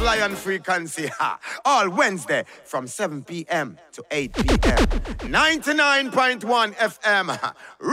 Lion Frequency. Ha. All Wednesday from 7 p.m. to 8 p.m. 99.1 FM.